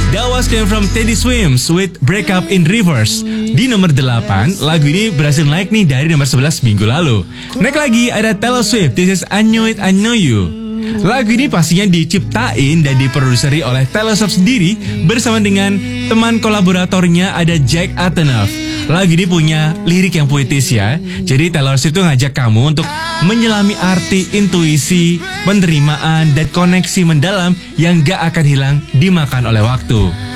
That was came from Teddy Swims with Break Up in Reverse. Di nomor 8, lagu ini berhasil naik nih dari nomor 11 minggu lalu. Naik lagi ada Taylor Swift, This Is I Knew It, I Know You. Lagu ini pastinya diciptain dan diproduseri oleh Taylor Swift sendiri bersama dengan teman kolaboratornya ada Jack Antonoff. Lagu ini punya lirik yang puitis ya. Jadi Taylor Swift itu ngajak kamu untuk menyelami arti, intuisi, penerimaan, dan koneksi mendalam yang gak akan hilang dimakan oleh waktu.